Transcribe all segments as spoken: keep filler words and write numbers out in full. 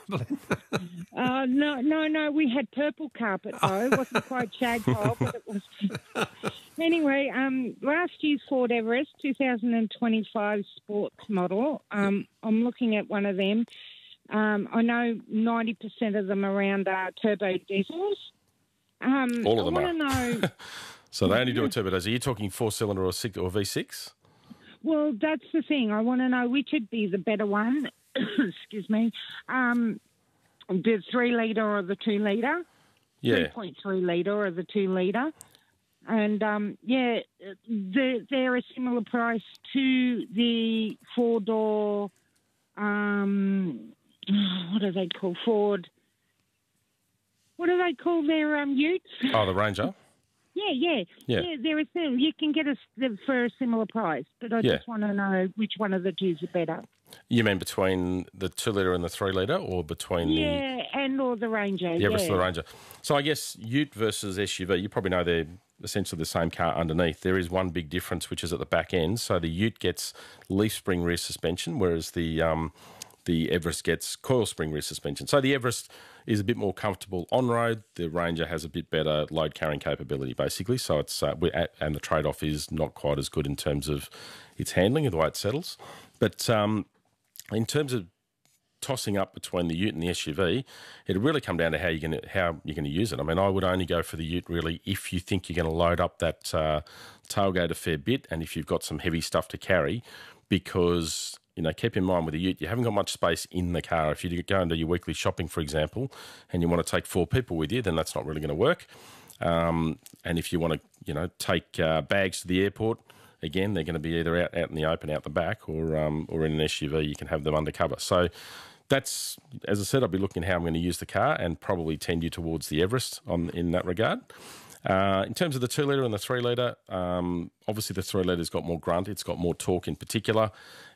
Belinda? Uh, no, no, no. We had purple carpet though. It wasn't quite shag pile, but it was. Anyway, um, last year's Ford Everest, two thousand twenty-five sports model. Um, I'm looking at one of them. Um, I know ninety percent of them around are turbo diesels. Um, All of them I are. want to know. So they only do a turbo diesel. Are you talking four-cylinder or six or V six? Well, that's the thing. I want to know which would be the better one. Excuse me. Um, the three litre or the two litre? Yeah. three point three litre or the two litre. And, um, yeah, they're, they're a similar price to the four-door, um, what are they called? Ford. What do they call their um, utes? Oh, the Ranger? Yeah, yeah, Yeah. yeah. They're a sim- you can get us for a similar price, but I Yeah. just want to know which one of the two's are better. You mean between the two-litre and the three-litre, or between the... Yeah, and or the Ranger. The Yeah, Everest or the Ranger. So I guess Ute versus S U V, you probably know they're essentially the same car underneath. There is one big difference, which is at the back end. So the Ute gets leaf spring rear suspension, whereas the um, the Everest gets coil spring rear suspension. So the Everest is a bit more comfortable on road. The Ranger has a bit better load carrying capability, basically. So it's uh, we- and the trade off is not quite as good in terms of its handling and the way it settles. But um, in terms of tossing up between the Ute and the S U V, it'll really come down to how you're going to how you're going to use it. I mean, I would only go for the Ute really if you think you're going to load up that uh, tailgate a fair bit, and if you've got some heavy stuff to carry, because you know, keep in mind with the Ute, you haven't got much space in the car. If you go and do your weekly shopping, for example, and you want to take four people with you, then that's not really going to work. Um, and if you want to, you know, take uh, bags to the airport, again, they're going to be either out, out in the open, out the back, or um, or in an S U V. You can have them undercover. So that's, as I said, I'll be looking at how I'm going to use the car and probably tend you towards the Everest on in that regard. Uh, in terms of the two litre and the three litre, um, obviously the three litre's got more grunt. It's got more torque in particular.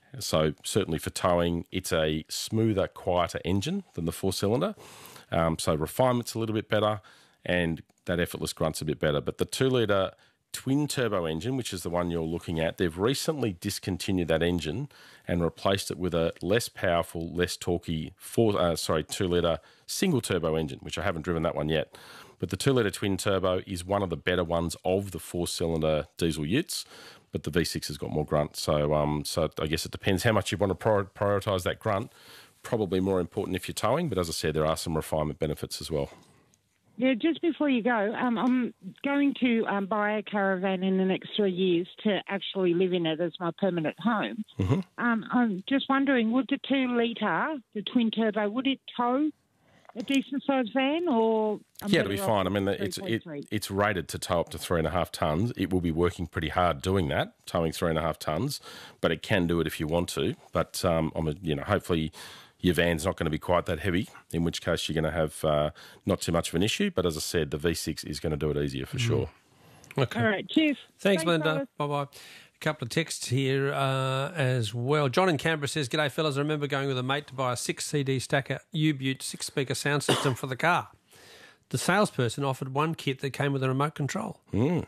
So certainly for towing, it's a smoother, quieter engine than the four-cylinder. Um, so refinement's a little bit better, and that effortless grunt's a bit better. But the two litre twin-turbo engine, which is the one you're looking at, they've recently discontinued that engine and replaced it with a less powerful, less torquey, four, uh, sorry, two litre single-turbo engine, which I haven't driven that one yet. But the two litre twin-turbo is one of the better ones of the four-cylinder diesel utes, but the V six has got more grunt. So um, so I guess it depends how much you want to prior- prioritise that grunt. Probably more important if you're towing, but as I said, there are some refinement benefits as well. Yeah, just before you go, um, I'm going to um, buy a caravan in the next three years to actually live in it as my permanent home. Mm-hmm. Um, I'm just wondering, would the two litre, the twin turbo, would it tow a decent sized van, or I'm yeah, it'll be better fine. I off mean, with it's it, three point three? it's rated to tow up to three and a half tons. It will be working pretty hard doing that, towing three and a half tons, but it can do it if you want to. But um, I'm a, you know, hopefully your van's not going to be quite that heavy, in which case you're going to have uh, not too much of an issue. But as I said, the V six is going to do it easier for mm. sure. Okay. All right, cheers. Thanks, Thanks Melinda. Bye bye. A couple of texts here uh, as well. John in Canberra says, "G'day, fellas. I remember going with a mate to buy a six C D stacker U-Butte six-speaker sound system for the car. The salesperson offered one kit that came with a remote control. Mm.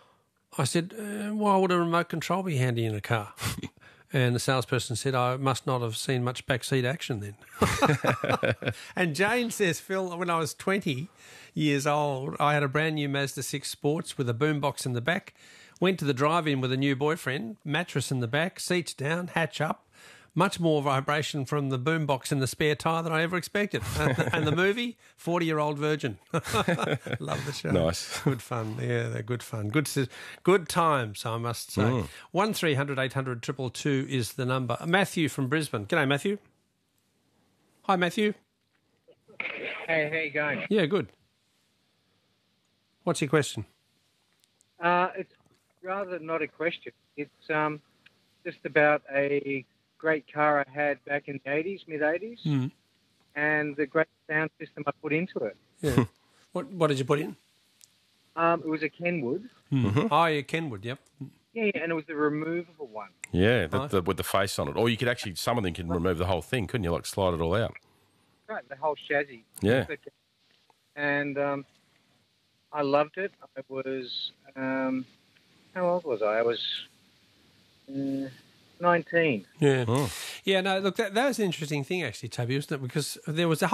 I said, uh, why would a remote control be handy in a car?" And the salesperson said, I must not have seen much backseat action then. And Jane says, Phil, when I was twenty years old, I had a brand new Mazda six Sports with a boombox in the back. Went to the drive-in with a new boyfriend, mattress in the back, seats down, hatch up. Much more vibration from the boombox in the spare tyre than I ever expected. And the, and the movie, forty-year-old virgin. Love the show. Nice. Good fun. Yeah, they're good fun. Good good times, I must say. Mm. one three hundred eight hundred two two two is the number. Matthew from Brisbane. G'day, Matthew. Hi, Matthew. Hey, how you going? Yeah, good. What's your question? Uh, it's rather not a question. It's um, just about a great car I had back in the eighties, mid-eighties, mm. and the great sound system I put into it. Yeah. what What did you put in? Um, it was a Kenwood. Mm-hmm. Oh, yeah, Kenwood, yep. Yeah, and it was the removable one. Yeah, the, the, with the face on it. Or you could actually, some of them can remove the whole thing, couldn't you? Like slide it all out. Right, the whole chassis. Yeah. And um, I loved it. I was, um, how old was I? I was uh, nineteen. Yeah. Oh. Yeah, no, look, that, that was an interesting thing, actually, Toby, wasn't it? Because there was a